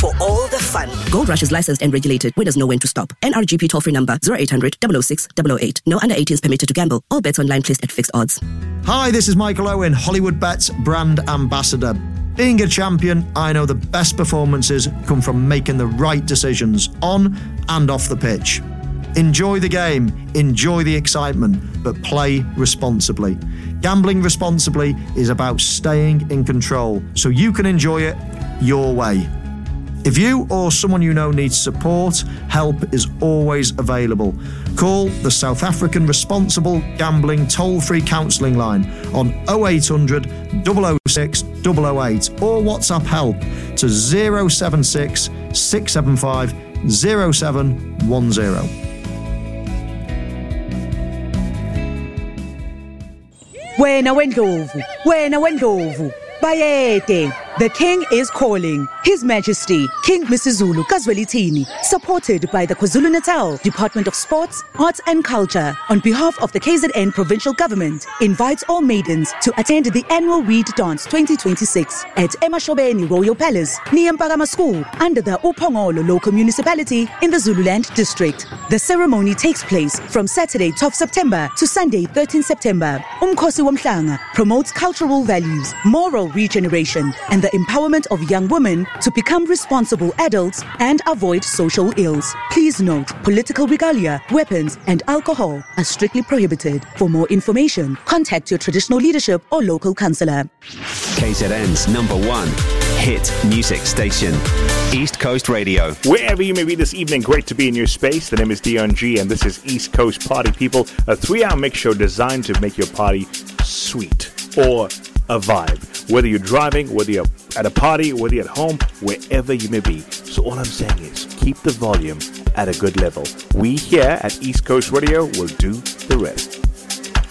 for all the fun. Gold Rush is licensed and regulated. Winners know when to stop. NRGP toll-free number 0800 006 008. No under 18s permitted to gamble. All bets online placed at fixed odds. Hi, this is Michael Owen, Hollywood Bets brand ambassador. Being a champion, I know the best performances come from making the right decisions on and off the pitch. Enjoy the game, enjoy the excitement, but play responsibly. Gambling responsibly is about staying in control so you can enjoy it your way. If you or someone you know needs support, help is always available. Call the South African Responsible Gambling toll-free counselling line on 0800 006 008 or WhatsApp help to 076 675 0710. Wena wendlovu, bayede. The King is calling. His Majesty, King Misizulu Kazwelithini, supported by the KwaZulu-Natal Department of Sports, Arts and Culture, on behalf of the KZN Provincial Government, invites all maidens to attend the annual Reed Dance 2026 at Emashobeni Royal Palace, near Mpakama School, under the Upongolo Local Municipality in the Zululand District. The ceremony takes place from Saturday 12 September to Sunday 13 September. Umkhosi Womhlanga promotes cultural values, moral regeneration, and the empowerment of young women to become responsible adults and avoid social ills. Please note, political regalia, weapons, and alcohol are strictly prohibited. For more information, contact your traditional leadership or local councillor. KZN's #1 hit music station, East Coast Radio. Wherever you may be this evening, great to be in your space. The name is Dion G, and this is East Coast Party People, a 3-hour mix show designed to make your party sweet or a vibe. Whether you're driving, whether you're at a party, whether you're at home, wherever you may be. So all I'm saying is keep the volume at a good level. We here at East Coast Radio will do the rest.